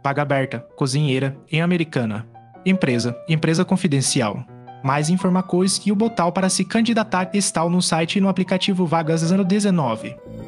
vaga aberta, cozinheira, em Americana. Empresa confidencial. Mais informações e o botão para se candidatar estão no site e no aplicativo Vagas 019.